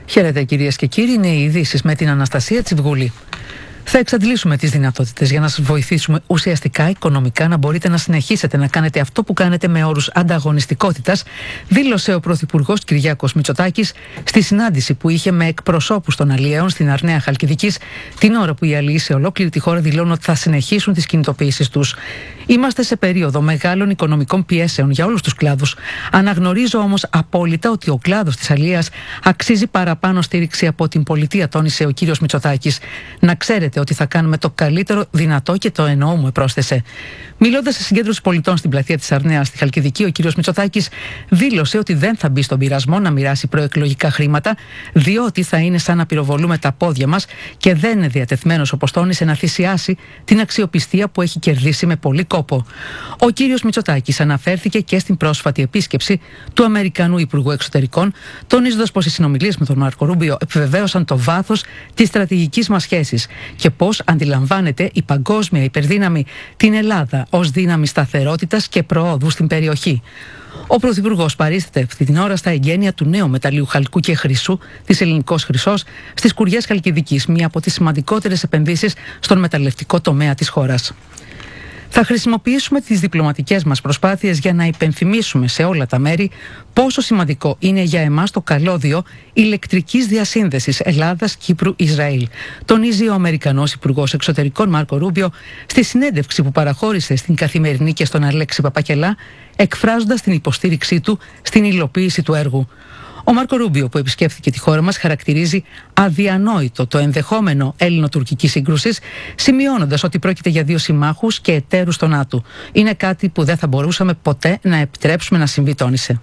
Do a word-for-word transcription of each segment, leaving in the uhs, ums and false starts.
Χαίρετε κυρίες και κύριοι, είναι οι ειδήσεις με την Αναστασία Τσιβγούλη. Θα εξαντλήσουμε τις δυνατότητες για να σας βοηθήσουμε ουσιαστικά οικονομικά να μπορείτε να συνεχίσετε να κάνετε αυτό που κάνετε με όρους ανταγωνιστικότητας, δήλωσε ο Πρωθυπουργός Κυριάκος Μητσοτάκης στη συνάντηση που είχε με εκπροσώπους των αλλιέων στην Αρναία Χαλκιδικής, την ώρα που οι αλλιεί σε ολόκληρη τη χώρα δηλώνουν ότι θα συνεχίσουν τις κινητοποιήσεις τους. Είμαστε σε περίοδο μεγάλων οικονομικών πιέσεων για όλους τους κλάδους. Αναγνωρίζω όμως απόλυτα ότι ο κλάδος της αλλιείας αξίζει παραπάνω στήριξη από την πολιτεία, τόνισε ο κύριος Μητσοτάκης. Να ξέρετε ότι θα κάνουμε το καλύτερο δυνατό και το εννοούμε, πρόσθεσε. Μιλώντας σε συγκέντρωση πολιτών στην πλατεία της Αρνέας στη Χαλκιδική, ο κύριος Μητσοτάκης δήλωσε ότι δεν θα μπει στον πειρασμό να μοιράσει προεκλογικά χρήματα, διότι θα είναι σαν να πυροβολούμε τα πόδια μας και δεν είναι διατεθμένος, όπως τόνισε, να θυσιάσει την αξιοπιστία που έχει κερδίσει με πολύ κόπο. Ο κύριος Μητσοτάκης αναφέρθηκε και στην πρόσφατη επίσκεψη του Αμερικανού Υπουργού Εξωτερικών, τονίζοντας πως οι συνομιλίες με τον Μάρκο Ρούμπιο επιβεβαίωσαν το βάθος της στρατηγικής μας σχέσης και πώς αντιλαμβάνεται η παγκόσμια υπερδύναμη την Ελλάδα ως δύναμη σταθερότητας και προόδου στην περιοχή. Ο Πρωθυπουργός παρίσταται αυτή την ώρα στα εγγένεια του νέου μεταλλίου χαλκού και χρυσού της Ελληνικός Χρυσός στις Κουριές Χαλκιδικής, μία από τις σημαντικότερες επενδύσεις στον μεταλλευτικό τομέα της χώρας. Θα χρησιμοποιήσουμε τις διπλωματικές μας προσπάθειες για να υπενθυμίσουμε σε όλα τα μέρη πόσο σημαντικό είναι για εμάς το καλώδιο ηλεκτρικής διασύνδεσης Ελλάδας-Κύπρου-Ισραήλ, τονίζει ο Αμερικανός Υπουργός Εξωτερικών Μάρκο Ρούμπιο στη συνέντευξη που παραχώρησε στην Καθημερινή και στον Αλέξη Παπακελά, εκφράζοντας την υποστήριξή του στην υλοποίηση του έργου. Ο Μάρκο Ρούμπιο, που επισκέφθηκε τη χώρα μας, χαρακτηρίζει αδιανόητο το ενδεχόμενο Έλληνο-τουρκική σύγκρουση, σημειώνοντας ότι πρόκειται για δύο συμμάχους και εταίρους στο ΝΑΤΟ. Είναι κάτι που δεν θα μπορούσαμε ποτέ να επιτρέψουμε να συμβεί, τόνισε.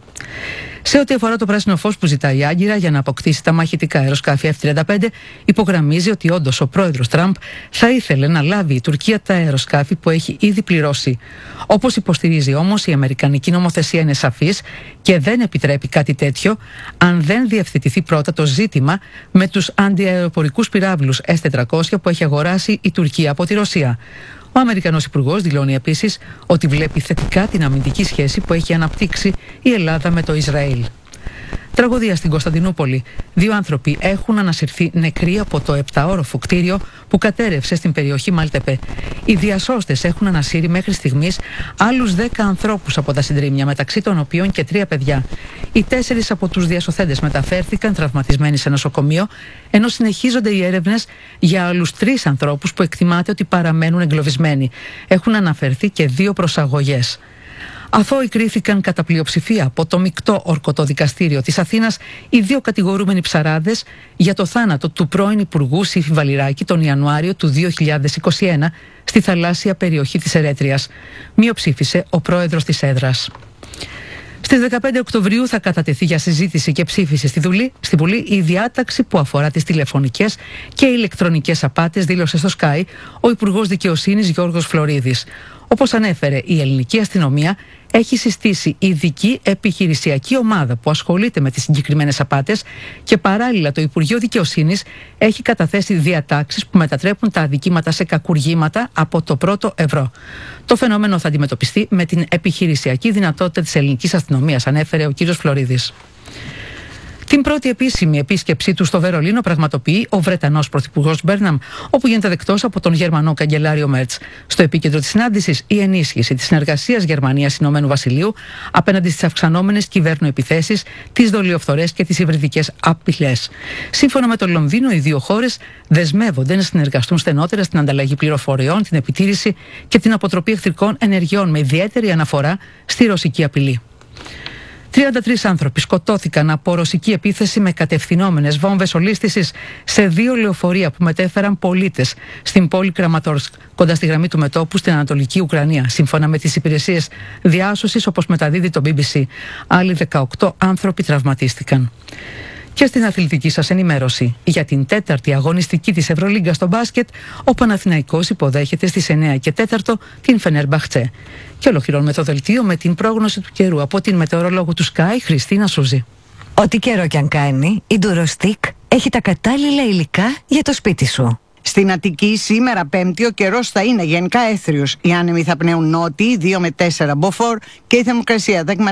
Σε ό,τι αφορά το πράσινο φως που ζητάει η Άγκυρα για να αποκτήσει τα μαχητικά αεροσκάφη εφ τριάντα πέντε, υπογραμμίζει ότι όντως ο πρόεδρος Τραμπ θα ήθελε να λάβει η Τουρκία τα αεροσκάφη που έχει ήδη πληρώσει. Όπως υποστηρίζει όμως, η αμερικανική νομοθεσία είναι σαφής και δεν επιτρέπει κάτι τέτοιο αν δεν διευθετηθεί πρώτα το ζήτημα με τους αντιαεροπορικούς πυράβλους ες τετρακόσια που έχει αγοράσει η Τουρκία από τη Ρωσία. Ο Αμερικανός Υπουργός δηλώνει επίσης ότι βλέπει θετικά την αμυντική σχέση που έχει αναπτύξει η Ελλάδα με το Ισραήλ. Τραγωδία στην Κωνσταντινούπολη. Δύο άνθρωποι έχουν ανασυρθεί νεκροί από το επταόροφο κτίριο που κατέρευσε στην περιοχή Μάλτεπε. Οι διασώστες έχουν ανασύρει μέχρι στιγμής άλλους δέκα ανθρώπους από τα συντρίμμια, μεταξύ των οποίων και τρία παιδιά. Οι τέσσερις από τους διασωθέντες μεταφέρθηκαν τραυματισμένοι σε νοσοκομείο, ενώ συνεχίζονται οι έρευνες για άλλους τρεις ανθρώπους που εκτιμάται ότι παραμένουν εγκλωβισμένοι. Έχουν αναφερθεί και δύο προσαγωγές. Αθώοι κρίθηκαν κατά πλειοψηφία από το μεικτό ορκωτό δικαστήριο της Αθήνας οι δύο κατηγορούμενοι ψαράδες για το θάνατο του πρώην Υπουργού Σύφη Βαλιράκη τον Ιανουάριο του δύο χιλιάδες είκοσι ένα στη θαλάσσια περιοχή της Ερέτριας. Μειοψήφισε ο πρόεδρος της έδρας. Στις δεκαπέντε Οκτωβρίου θα κατατεθεί για συζήτηση και ψήφιση στη Βουλή, στη Βουλή η διάταξη που αφορά τις τηλεφωνικές και ηλεκτρονικές απάτες, δήλωσε στο Sky ο Υπουργός Δικαιοσύνης Γιώργος Φλωρίδης. Όπως ανέφερε, η ελληνική αστυνομία έχει συστήσει ειδική επιχειρησιακή ομάδα που ασχολείται με τις συγκεκριμένες απάτες και παράλληλα το Υπουργείο Δικαιοσύνης έχει καταθέσει διατάξεις που μετατρέπουν τα αδικήματα σε κακουργήματα από το πρώτο ευρώ. Το φαινόμενο θα αντιμετωπιστεί με την επιχειρησιακή δυνατότητα της ελληνικής αστυνομίας, ανέφερε ο κύριος Φλωρίδης. Την πρώτη επίσημη επίσκεψή του στο Βερολίνο πραγματοποιεί ο Βρετανός Πρωθυπουργός Μπέρναμ, όπου γίνεται δεκτός από τον Γερμανό Καγκελάριο Μέρτς. Στο επίκεντρο της συνάντησης, η ενίσχυση της συνεργασίας Γερμανίας-Ηνωμένου Βασιλείου απέναντι στις αυξανόμενες κυβέρνοεπιθέσεις, τις δολιοφθορές και τις υβριδικές απειλές. Σύμφωνα με το Λονδίνο, οι δύο χώρες δεσμεύονται να συνεργαστούν στενότερα στην ανταλλαγή πληροφοριών, την επιτήρηση και την αποτροπή εχθρικών ενεργειών, με ιδιαίτερη αναφορά στη ρωσική απειλή. τριάντα τρεις άνθρωποι σκοτώθηκαν από ρωσική επίθεση με κατευθυνόμενες βόμβες ολίσθησης σε δύο λεωφορεία που μετέφεραν πολίτες στην πόλη Κραματόρσκ, κοντά στη γραμμή του μετώπου στην Ανατολική Ουκρανία, σύμφωνα με τις υπηρεσίες διάσωσης, όπως μεταδίδει το μπι μπι σι. Άλλοι δεκαοκτώ άνθρωποι τραυματίστηκαν. Και στην αθλητική σας ενημέρωση, για την τέταρτη αγωνιστική της Ευρωλίγκα στο μπάσκετ, ο Παναθηναϊκός υποδέχεται στις εννέα και τέταρτο την Φενέρμπαχτσε. Και ολοκληρώνουμε το δελτίο με την πρόγνωση του καιρού από την μετεωρολόγο του Sky, Χριστίνα Σούζη. Ό,τι καιρό κι αν κάνει, η Ντουροστίκ έχει τα κατάλληλα υλικά για το σπίτι σου. Στην Αττική σήμερα Πέμπτη ο καιρός θα είναι γενικά έθριος. Οι άνεμοι θα πνέουν νότιοι δύο με τέσσερα μποφόρ και η θερμοκρασία θα